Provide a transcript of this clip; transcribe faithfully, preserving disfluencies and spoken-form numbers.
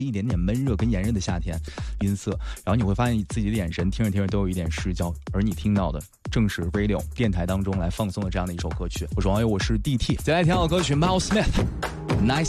一点点闷热跟炎热的夏天音色，然后你会发现自己的眼神听着听着都有一点失焦，而你听到的正是 Radio 电台当中来放送的这样的一首歌曲。我是王友，我是 D T， 再来听好歌曲 Miles Smith Nice